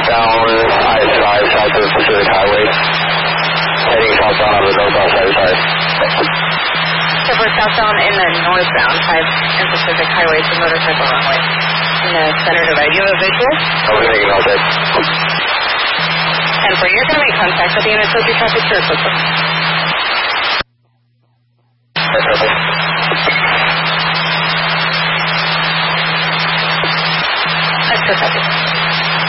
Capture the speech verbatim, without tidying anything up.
southbound I five south of the Pacific Highway. Heading southbound on the northbound side of five. So for southbound in the northbound five and Pacific Highway to motorcycle runway. In the center divide. Do you have a visual? I'll be making all that. And for you're going to make contact with the Minnesota Traffic Service.